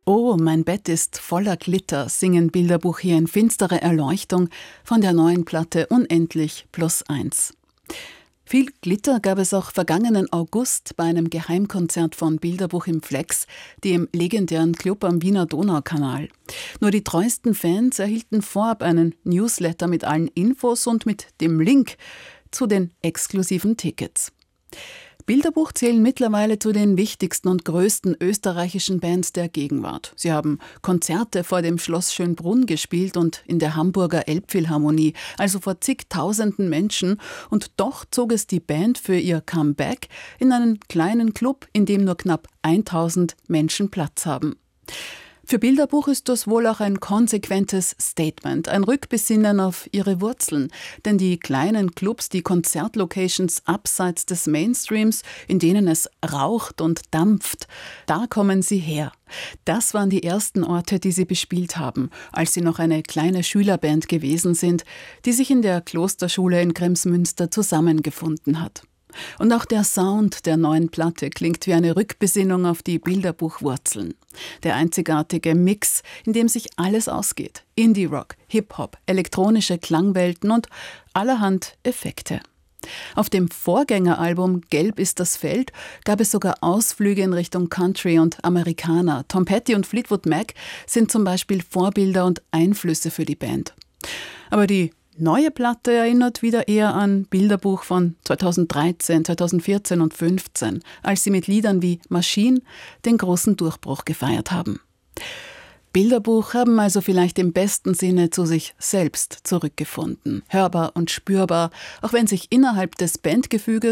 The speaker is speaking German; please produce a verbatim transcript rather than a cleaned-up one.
Oh, mein Bett ist voller Glitter, singen Bilderbuch hier in finsterer Erleuchtung von der neuen Platte Unendlich plus eins. Viel Glitter gab es auch vergangenen August bei einem Geheimkonzert von Bilderbuch im Flex, dem legendären Club am Wiener Donaukanal. Nur die treuesten Fans erhielten vorab einen Newsletter mit allen Infos und mit dem Link zu den exklusiven Tickets. Bilderbuch zählen mittlerweile zu den wichtigsten und größten österreichischen Bands der Gegenwart. Sie haben Konzerte vor dem Schloss Schönbrunn gespielt und in der Hamburger Elbphilharmonie, also vor zigtausenden Menschen. Und doch zog es die Band für ihr Comeback in einen kleinen Club, in dem nur knapp tausend Menschen Platz haben. Für Bilderbuch ist das wohl auch ein konsequentes Statement, ein Rückbesinnen auf ihre Wurzeln. Denn die kleinen Clubs, die Konzertlocations abseits des Mainstreams, in denen es raucht und dampft, da kommen sie her. Das waren die ersten Orte, die sie bespielt haben, als sie noch eine kleine Schülerband gewesen sind, die sich in der Klosterschule in Kremsmünster zusammengefunden hat. Und auch der Sound der neuen Platte klingt wie eine Rückbesinnung auf die Bilderbuchwurzeln. Der einzigartige Mix, in dem sich alles ausgeht. Indie-Rock, Hip-Hop, elektronische Klangwelten und allerhand Effekte. Auf dem Vorgängeralbum Gelb ist das Feld gab es sogar Ausflüge in Richtung Country und Amerikaner. Tom Petty und Fleetwood Mac sind zum Beispiel Vorbilder und Einflüsse für die Band. Aber die neue Platte erinnert wieder eher an Bilderbuch von zweitausenddreizehn, zweitausendvierzehn und zweitausendfünfzehn, als sie mit Liedern wie Machine den großen Durchbruch gefeiert haben. Bilderbuch haben also vielleicht im besten Sinne zu sich selbst zurückgefunden. Hörbar und spürbar, auch wenn sich innerhalb des Bandgefüges